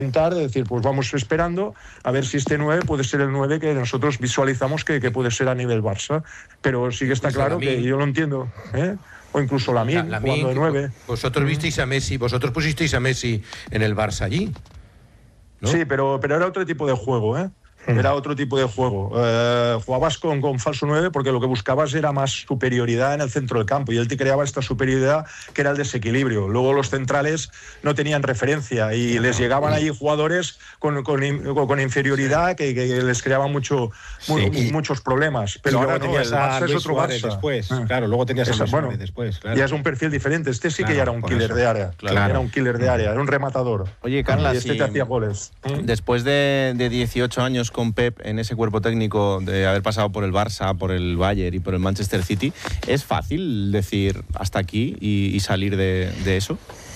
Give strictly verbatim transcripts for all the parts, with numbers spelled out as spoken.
intentar decir, pues vamos esperando a ver si este nueve puede ser el nueve que nosotros visualizamos que, que puede ser a nivel Barça. Pero sí que está claro que yo lo entiendo, ¿eh? O incluso Lamine, la, jugando de nueve. Vosotros visteis a Messi, vosotros pusisteis a Messi en el Barça allí, ¿no? Sí, pero, pero era otro tipo de juego, ¿eh? Era otro tipo de juego. Eh, jugabas con, con falso nueve porque lo que buscabas era más superioridad en el centro del campo y él te creaba esta superioridad que era el desequilibrio. Luego los centrales no tenían referencia y les llegaban ahí jugadores con, con, con inferioridad que, que les creaban mucho, sí, muy, y, muchos problemas. Pero ahora no, el Barça es otro Barça. Después, ah. Claro, luego tenías Esa, a Luis bueno, Suárez después. Claro. Ya es un perfil diferente. Este sí claro, que ya era un killer eso. de área. Claro. Era un killer de área, era un rematador. Oye, Carla, y este si te hacía goles. Después de, de dieciocho años con Pep en ese cuerpo técnico, de haber pasado por el Barça, por el Bayern y por el Manchester City, ¿es fácil decir hasta aquí y, y salir de, de eso?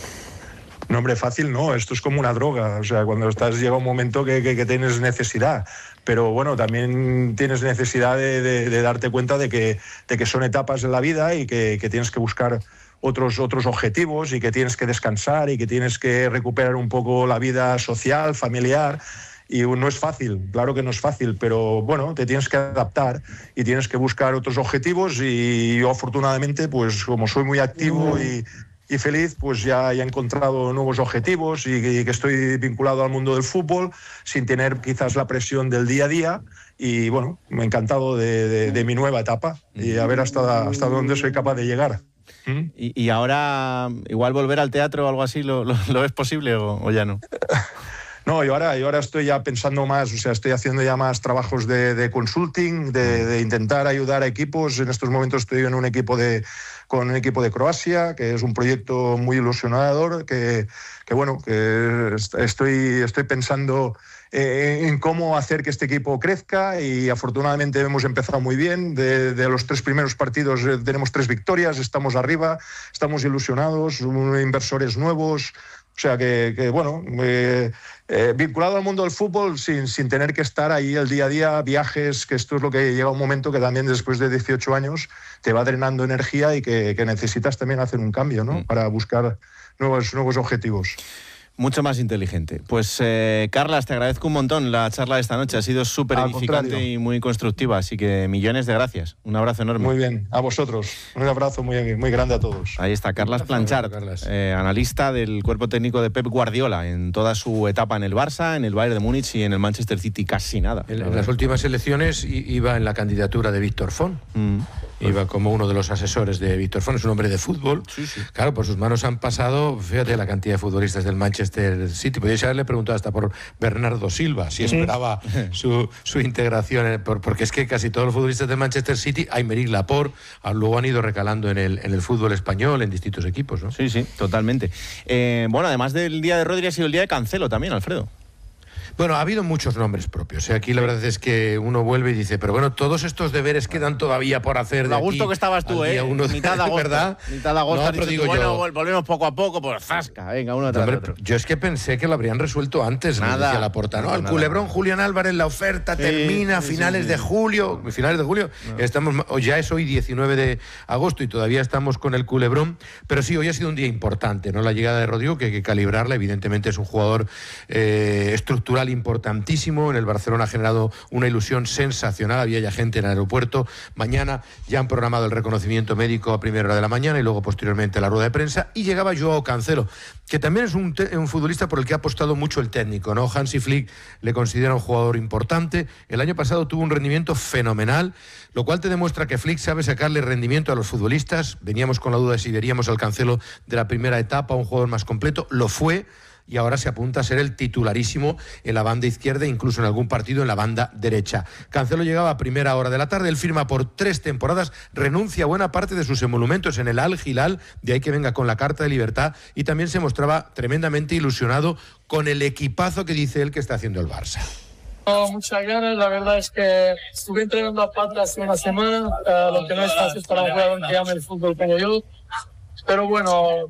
No, hombre, fácil no, esto es como una droga, o sea, cuando estás llega un momento que, que, que tienes necesidad, pero bueno, también tienes necesidad de, de, de darte cuenta de que, de que son etapas en la vida y que, que tienes que buscar otros, otros objetivos y que tienes que descansar y que tienes que recuperar un poco la vida social, familiar. Y no es fácil, claro que no es fácil, pero bueno, te tienes que adaptar y tienes que buscar otros objetivos y yo afortunadamente, pues como soy muy activo y, y feliz, pues ya, ya he encontrado nuevos objetivos y, y que estoy vinculado al mundo del fútbol sin tener quizás la presión del día a día y bueno, me he encantado de, de, de mi nueva etapa y a ver hasta, hasta dónde soy capaz de llegar. ¿Mm? Y, y ahora, igual volver al teatro o algo así, ¿lo, lo, lo es posible o, o ya no? No, yo ahora, yo ahora estoy ya pensando más, o sea, estoy haciendo ya más trabajos de, de consulting, de, de intentar ayudar a equipos. En estos momentos estoy en un equipo de, con un equipo de Croacia, que es un proyecto muy ilusionador, que, que bueno, que estoy, estoy pensando eh, en cómo hacer que este equipo crezca y afortunadamente hemos empezado muy bien. De, de los tres primeros partidos eh, tenemos tres victorias, estamos arriba, estamos ilusionados, inversores nuevos. O sea que, que bueno, eh, eh, vinculado al mundo del fútbol sin, sin tener que estar ahí el día a día, viajes, que esto es lo que llega un momento que también después de dieciocho años te va drenando energía y que, que necesitas también hacer un cambio, ¿no? Mm. Para buscar nuevos, nuevos objetivos. Mucho más inteligente. Pues, eh, Carlas, te agradezco un montón la charla de esta noche. Ha sido súper edificante y muy constructiva, así que millones de gracias. Un abrazo enorme. Muy bien, a vosotros. Un abrazo muy, muy grande a todos. Ahí está, Carlas Planchart, eh, analista del cuerpo técnico de Pep Guardiola en toda su etapa en el Barça, en el Bayern de Múnich y en el Manchester City. Casi nada. En, en las últimas elecciones iba en la candidatura de Víctor Font. Mm. Iba como uno de los asesores de Víctor Font, es un hombre de fútbol. Sí, sí. Claro, por sus manos han pasado, fíjate la cantidad de futbolistas del Manchester City. Podríais haberle preguntado hasta por Bernardo Silva, si esperaba su, su integración, porque es que casi todos los futbolistas del Manchester City, Aymeric Laporte, luego han ido recalando en el, en el fútbol español, en distintos equipos, ¿no? Sí, sí, totalmente. Eh, bueno, además del día de Rodri ha sido el día de Cancelo también, Alfredo. Bueno, ha habido muchos nombres propios. Aquí la verdad es que uno vuelve y dice, pero bueno, todos estos deberes quedan todavía por hacer. A gusto que estabas tú, ¿eh? Uno de, mitad de agosto, ¿verdad? Mitad de agosto. No, pero digo tú, yo, bueno, volvemos poco a poco, pues zasca, venga, uno tras otro. Yo es que pensé que lo habrían resuelto antes, nada, decía Laporta, ¿no? Nada, Al nada, culebrón nada. Julián Álvarez, la oferta sí, termina a sí, finales sí, de sí. julio. Finales de julio. No. Estamos, ya es hoy diecinueve de agosto y todavía estamos con el culebrón. Pero sí, hoy ha sido un día importante, ¿no? La llegada de Rodrigo, que hay que calibrarla. Evidentemente es un jugador eh, estructural importantísimo. En el Barcelona ha generado una ilusión sensacional. Había ya gente en el aeropuerto. Mañana ya han programado el reconocimiento médico a primera hora de la mañana y luego posteriormente la rueda de prensa. Y llegaba Joao Cancelo, que también es un, un futbolista por el que ha apostado mucho el técnico, ¿no? Hansi Flick le considera un jugador importante. El año pasado tuvo un rendimiento fenomenal, lo cual te demuestra que Flick sabe sacarle rendimiento a los futbolistas. Veníamos con la duda de si veríamos al Cancelo de la primera etapa, un jugador más completo. Lo fue. Y ahora se apunta a ser el titularísimo en la banda izquierda, incluso en algún partido en la banda derecha. Cancelo llegaba a primera hora de la tarde, él firma por tres temporadas, renuncia a buena parte de sus emolumentos en el Al Hilal, de ahí que venga con la carta de libertad, y también se mostraba tremendamente ilusionado con el equipazo que dice él que está haciendo el Barça. No, muchas ganas, la verdad es que estuve entrenando a pata hace una semana, uh, lo que no es fácil para un jugador que llame el fútbol como yo, pero bueno...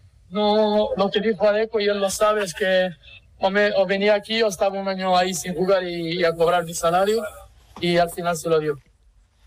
No, lo que dijo Adeco, y él lo sabe, es que o, me, o venía aquí o estaba un año ahí sin jugar y, y a cobrar mi salario, y al final se lo dio.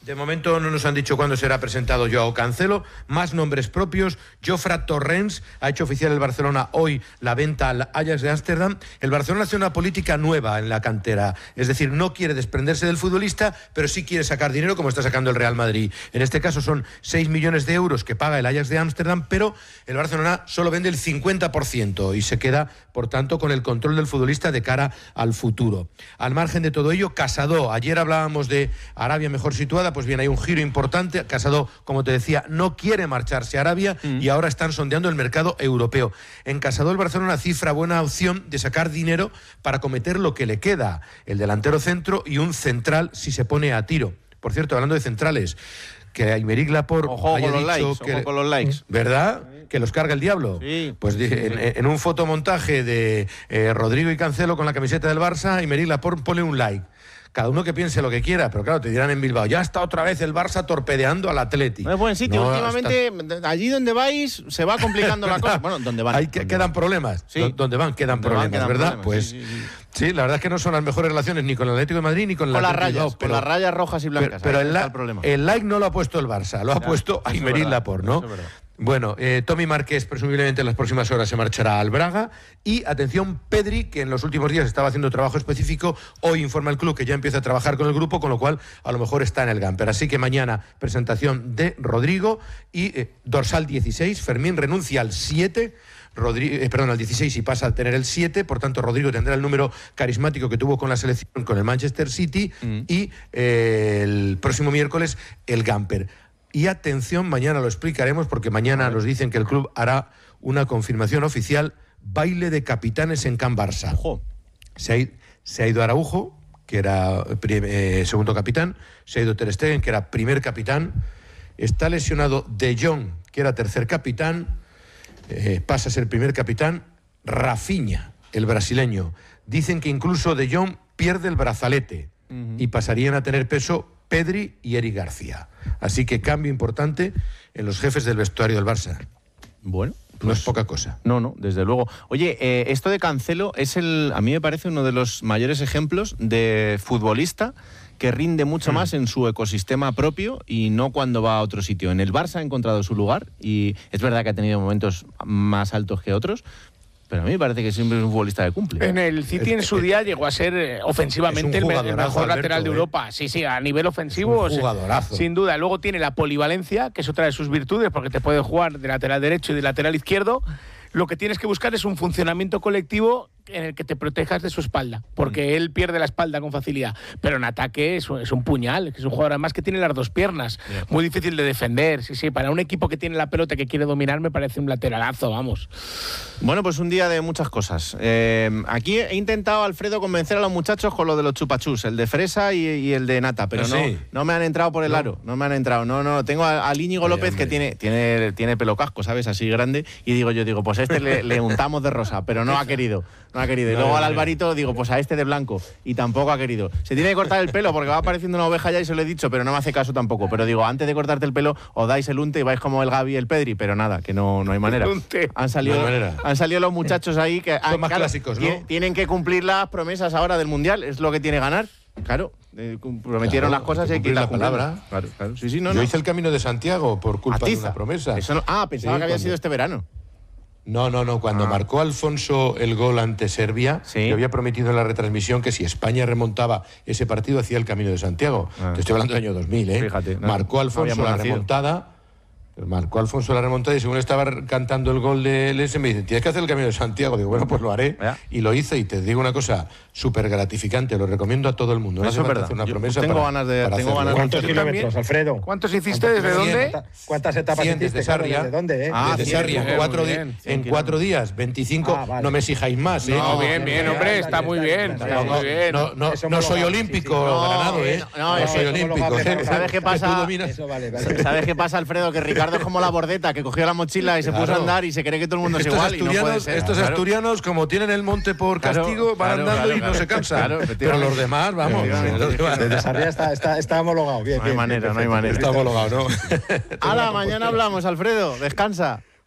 De momento no nos han dicho cuándo será presentado Joao Cancelo. Más nombres propios. Jofra Torrens ha hecho oficial el Barcelona hoy la venta al Ajax de Ámsterdam. El Barcelona hace una política nueva en la cantera. Es decir, no quiere desprenderse del futbolista, pero sí quiere sacar dinero como está sacando el Real Madrid. En este caso son seis millones de euros que paga el Ajax de Ámsterdam, pero el Barcelona solo vende el cincuenta por ciento y se queda, por tanto, con el control del futbolista de cara al futuro. Al margen de todo ello, Casado. Ayer hablábamos de Arabia mejor situada. Pues bien, hay un giro importante. Casado, como te decía, no quiere marcharse a Arabia mm. y ahora están sondeando el mercado europeo. En Casado el Barcelona cifra buena opción de sacar dinero para cometer lo que le queda, el delantero centro y un central si se pone a tiro. Por cierto, hablando de centrales, que Aymeric Laporte ojo haya con los dicho likes, que, ojo con los likes. ¿Verdad? Que los carga el diablo. Sí, pues sí, sí, en, sí. en un fotomontaje de eh, Rodrigo y Cancelo con la camiseta del Barça, Aymeric Laporte pone un like. Cada uno que piense lo que quiera, pero claro, te dirán en Bilbao, ya está otra vez el Barça torpedeando al Atleti. No es buen sitio, no, últimamente, está... allí donde vais, se va complicando la cosa. Bueno, donde van. Hay que, quedan van. problemas. Sí. Donde van, quedan donde problemas, van, quedan ¿verdad? problemas. Pues sí, sí, sí. sí, la verdad es que no son las mejores relaciones ni con el Atlético de Madrid ni con el Con las Atlético rayas, Bilbao, pero, con las rayas rojas y blancas. Pero, pero el, la, el, problema. el like no lo ha puesto el Barça, lo ha ya, puesto Aymeric Laporte, ¿no? Bueno, eh, Tommy Márquez presumiblemente en las próximas horas se marchará al Braga y atención Pedri, que en los últimos días estaba haciendo trabajo específico, hoy informa el club que ya empieza a trabajar con el grupo, con lo cual a lo mejor está en el Gamper. Así que mañana presentación de Rodrigo y eh, dorsal dieciséis, Fermín renuncia al siete, Rodrigo, eh, perdón, al dieciséis y pasa a tener el siete, por tanto Rodrigo tendrá el número carismático que tuvo con la selección con el Manchester City mm. y eh, el próximo miércoles el Gamper. Y atención, mañana lo explicaremos porque mañana nos dicen que el club hará una confirmación oficial, baile de capitanes en Can Barça. Ojo. Se ha, se ha ido Araujo, que era eh, segundo capitán, se ha ido Ter Stegen, que era primer capitán, está lesionado De Jong, que era tercer capitán, eh, pasa a ser primer capitán, Rafinha, el brasileño. Dicen que incluso De Jong pierde el brazalete uh-huh. y pasarían a tener peso Pedri y Eric García. Así que cambio importante en los jefes del vestuario del Barça. Bueno, pues, no es poca cosa. No, no, desde luego. Oye, eh, esto de Cancelo es el, a mí me parece uno de los mayores ejemplos de futbolista que rinde mucho mm. más en su ecosistema propio y no cuando va a otro sitio. En el Barça ha encontrado su lugar y es verdad que ha tenido momentos más altos que otros, pero a mí me parece que siempre es un futbolista que cumple. En el City en su día llegó a ser eh, ofensivamente el, el mejor Alberto, lateral de Europa. Eh. Sí, sí, a nivel ofensivo, es un jugadorazo. Sin duda. Luego tiene la polivalencia, que es otra de sus virtudes, porque te puede jugar de lateral derecho y de lateral izquierdo. Lo que tienes que buscar es un funcionamiento colectivo en el que te protejas de su espalda, porque mm. él pierde la espalda con facilidad, pero en ataque es un, es un puñal, es un jugador además que tiene las dos piernas, yeah. muy difícil de defender, sí, sí, para un equipo que tiene la pelota que quiere dominar me parece un lateralazo, vamos. Bueno, pues un día de muchas cosas. Eh, aquí he intentado, Alfredo, convencer a los muchachos con lo de los chupachus, el de fresa y, y el de nata, pero no, no, no me han entrado por el no. aro, no me han entrado, no, no, tengo al Íñigo López Ay, que tiene, tiene, tiene pelo casco, ¿sabes? Así grande, y digo yo, digo, pues a este le, le untamos de rosa, pero no ha querido. No ha querido. Y luego al Alvarito digo, pues a este de blanco. Y tampoco ha querido. Se tiene que cortar el pelo porque va apareciendo una oveja ya y se lo he dicho, pero no me hace caso tampoco. Pero digo, antes de cortarte el pelo, os dais el unte y vais como el Gavi y el Pedri. Pero nada, que no, no hay manera. Han salido, no hay manera. Han salido los muchachos ahí que son más claro, clásicos, ¿no? Tienen que cumplir las promesas ahora del Mundial. Es lo que tiene ganar. Claro, eh, prometieron claro, las cosas y hay que ir la palabra. Claro, claro. Sí, sí, no, Yo no. hice el Camino de Santiago por culpa Atiza. de una promesa. Eso no, ah, pensaba sí, que había cuando... sido este verano. No, no, no. Cuando ah. marcó Alfonso el gol ante Serbia, ¿Sí? yo había prometido en la retransmisión que si España remontaba ese partido, hacía el Camino de Santiago. Ah. Te estoy hablando del año dos mil, ¿eh? Fíjate. No, marcó Alfonso no la nacido. remontada. Marcó Alfonso la remontada y según estaba cantando el gol del ese me dice, tienes que hacer el Camino de Santiago. Digo, bueno, pues lo haré. ¿Ya? Y lo hice y te digo una cosa súper gratificante, lo recomiendo a todo el mundo. No Eso es verdad. Una promesa tengo para, ganas de, para tengo ganas ¿Cuántos de kilómetros, Alfredo? ¿Cuántos hiciste? ¿Desde dónde? ¿Cuántas etapas cien hiciste? Desde Sarria. ¿Desde dónde? Eh? Ah, desde Sarria. En, cuatro, di en cuatro días, veinticinco. Ah, vale. No me exijáis más, ¿eh? No, bien, bien, hombre, está muy bien. Está muy bien. No, no, no soy olímpico, Granado, ¿eh? No, no soy olímpico. ¿Sabes qué pasa? ¿Sabes qué pasa, Alfredo? Que Ricardo es como la bordeta, que cogió la mochila y se claro. puso a andar y se cree que todo el mundo es estos igual y no puede ser. Estos claro. asturianos, como tienen el monte por castigo, claro, van andando claro, y no claro. se cansan. Claro, pero los demás, vamos. Desde Sarria está, está, está homologado. Bien, no hay bien, manera, bien, no hay manera. Está homologado, ¿no? Hala, mañana hablamos, Alfredo. Descansa.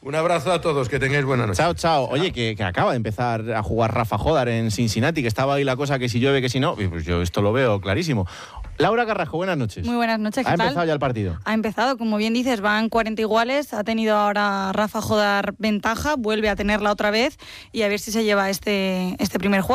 Un abrazo a todos, que tengáis buena noche. Chao, chao. Oye, que, que acaba de empezar a jugar Rafa Jodar en Cincinnati, que estaba ahí la cosa que si llueve, que si no. Pues yo esto lo veo clarísimo. Laura Carrasco, buenas noches. Muy buenas noches, ¿qué ¿Ha tal? empezado ya el partido? Ha empezado, como bien dices, van cuarenta iguales, ha tenido ahora Rafa Jodar ventaja, vuelve a tenerla otra vez y a ver si se lleva este, este primer juego.